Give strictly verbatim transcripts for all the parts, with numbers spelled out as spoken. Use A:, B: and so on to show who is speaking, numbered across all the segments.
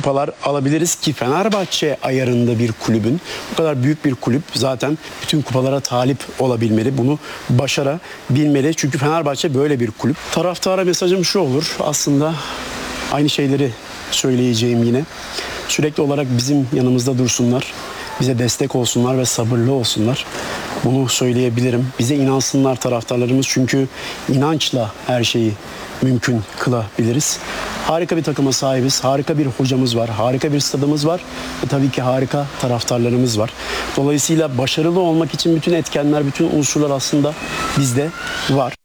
A: kupalar alabiliriz ki Fenerbahçe ayarında bir kulübün, bu kadar büyük bir kulüp zaten bütün kupalara talip olabilmeli. Bunu başarabilmeli. Çünkü Fenerbahçe böyle bir kulüp. Taraftara mesajım şu olur. Aslında aynı şeyleri söyleyeceğim yine. Sürekli olarak bizim yanımızda dursunlar. Bize destek olsunlar ve sabırlı olsunlar. Bunu söyleyebilirim. Bize inansınlar taraftarlarımız, çünkü inançla her şeyi mümkün kılabiliriz. Harika bir takıma sahibiz. Harika bir hocamız var. Harika bir stadımız var. Ve tabii ki harika taraftarlarımız var. Dolayısıyla başarılı olmak için bütün etkenler, bütün unsurlar aslında bizde var.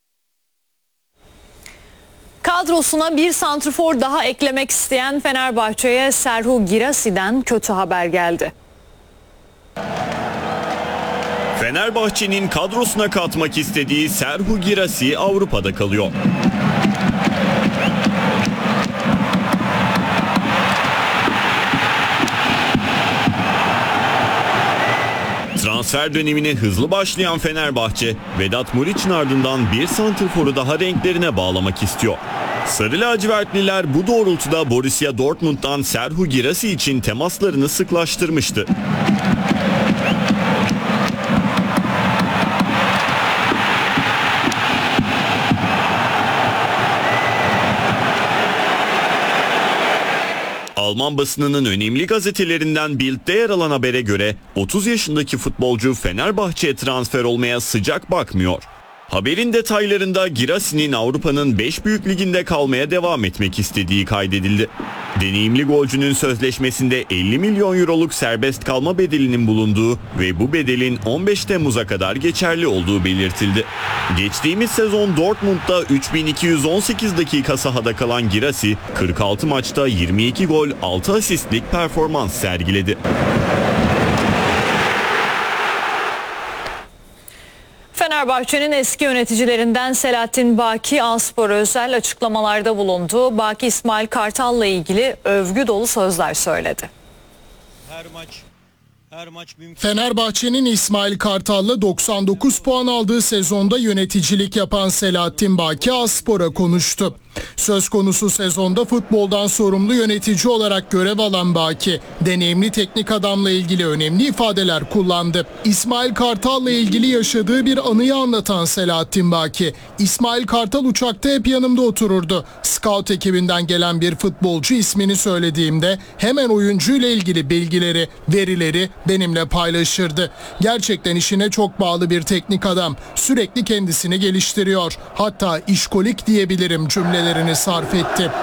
B: Kadrosuna bir santrfor daha eklemek isteyen Fenerbahçe'ye Serhou Guirassí'den kötü haber geldi.
C: Fenerbahçe'nin kadrosuna katmak istediği Serhou Guirassí Avrupa'da kalıyor. Transfer dönemine hızlı başlayan Fenerbahçe, Vedat Muriç'in ardından bir santrforu daha renklerine bağlamak istiyor. Sarı lacivertliler bu doğrultuda Borussia Dortmund'dan Serhou Guirassí için temaslarını sıklaştırmıştı. Alman basınının önemli gazetelerinden Bild'de yer alan habere göre otuz yaşındaki futbolcu Fenerbahçe'ye transfer olmaya sıcak bakmıyor. Haberin detaylarında Guirassí'nin Avrupa'nın beş büyük liginde kalmaya devam etmek istediği kaydedildi. Deneyimli golcünün sözleşmesinde elli milyon euroluk serbest kalma bedelinin bulunduğu ve bu bedelin on beş Temmuz'a kadar geçerli olduğu belirtildi. Geçtiğimiz sezon Dortmund'da üç bin iki yüz on sekiz dakika sahada kalan Guirassí, kırk altı maçta yirmi iki gol, altı asistlik performans sergiledi.
B: Fenerbahçe'nin eski yöneticilerinden Selahattin Baki Aspor'a özel açıklamalarda bulundu. Baki İsmail Kartal'la ilgili övgü dolu sözler söyledi.
D: Her maç Her maç
E: Fenerbahçe'nin İsmail Kartal'la doksan dokuz puan aldığı sezonda yöneticilik yapan Selahattin Baki Aspor'a konuştu. Söz konusu sezonda futboldan sorumlu yönetici olarak görev alan Baki, deneyimli teknik adamla ilgili önemli ifadeler kullandı. İsmail Kartal'la ilgili yaşadığı bir anıyı anlatan Selahattin Baki, İsmail Kartal uçakta hep yanımda otururdu. Scout ekibinden gelen bir futbolcu ismini söylediğimde hemen oyuncuyla ilgili bilgileri, verileri benimle paylaşırdı. Gerçekten işine çok bağlı bir teknik adam. Sürekli kendisini geliştiriyor. Hatta işkolik diyebilirim cümlelerini sarf etti.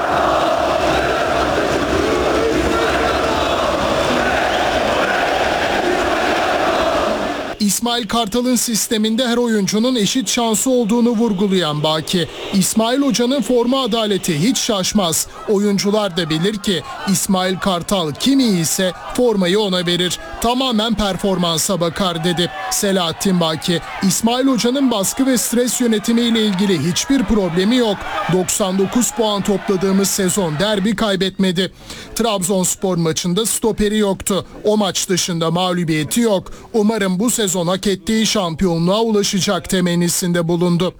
E: İsmail Kartal'ın sisteminde her oyuncunun eşit şansı olduğunu vurgulayan Baki, İsmail Hoca'nın forma adaleti hiç şaşmaz. Oyuncular da bilir ki İsmail Kartal kim iyiyse formayı ona verir. Tamamen performansa bakar dedi. Selahattin Baki, İsmail Hoca'nın baskı ve stres yönetimiyle ilgili hiçbir problemi yok. doksan dokuz puan topladığımız sezon derbi kaybetmedi. Trabzonspor maçında stoperi yoktu. O maç dışında mağlubiyeti yok. Umarım bu sezon hak ettiği şampiyonluğa ulaşacak temennisinde bulundu.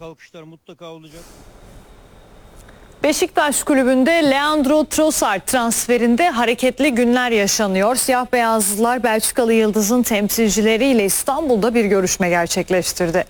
B: Beşiktaş kulübünde Leandro Trossard transferinde hareketli günler yaşanıyor. Siyah beyazlılar Belçikalı yıldızın temsilcileriyle İstanbul'da bir görüşme gerçekleştirdi.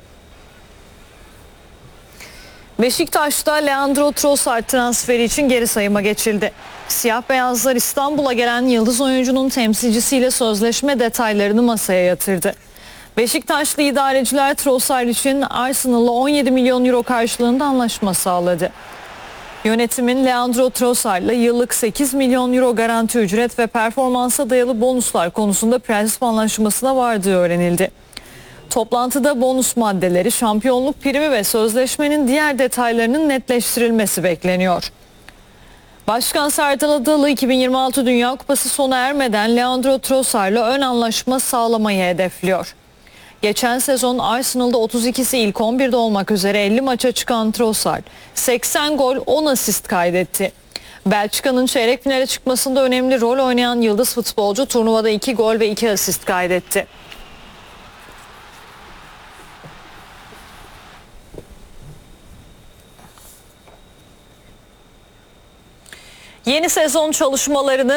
B: Beşiktaş'ta Leandro Trossard transferi için geri sayıma geçildi. Siyah beyazlar İstanbul'a gelen yıldız oyuncunun temsilcisiyle sözleşme detaylarını masaya yatırdı. Beşiktaşlı idareciler Trossard için Arsenal'la on yedi milyon euro karşılığında anlaşma sağladı. Yönetimin Leandro Trossard'la yıllık sekiz milyon euro garanti ücret ve performansa dayalı bonuslar konusunda prensip anlaşmasına vardığı öğrenildi. Toplantıda bonus maddeleri, şampiyonluk primi ve sözleşmenin diğer detaylarının netleştirilmesi bekleniyor. Başkan Serdal Adalı iki bin yirmi altı Dünya Kupası sona ermeden Leandro Trossard'la ön anlaşma sağlamayı hedefliyor. Geçen sezon Arsenal'da otuz ikisi ilk on birde olmak üzere elli maça çıkan Trossard seksen gol on asist kaydetti. Belçika'nın çeyrek finale çıkmasında önemli rol oynayan yıldız futbolcu turnuvada iki gol ve iki asist kaydetti. Yeni sezon çalışmalarını